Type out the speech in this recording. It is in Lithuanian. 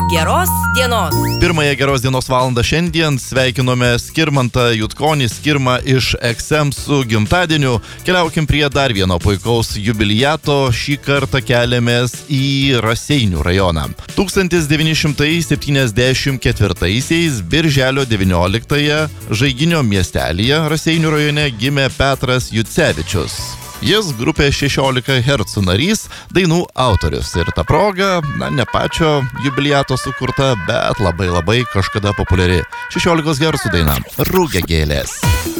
geros dienos. Pirmąją geros dienos valandą šiandien sveikinome Skirmantą Jutkonį, Skirmą iš XM su gimtadieniu. Keliaukim prie dar vieno puikaus jubiliato. Šį kartą keliamės į Raseinių rajoną. 1974 birželio 19-ąją Žaiginio miestelyje Raseinių rajone gimė Petras Jucevičius. Jis grupė 16 Hz narys, dainų autorius. Ir ta proga, ne pačio jubiliato sukurta, bet labai kažkada populiari 16 Hz daina Rugiagėlės.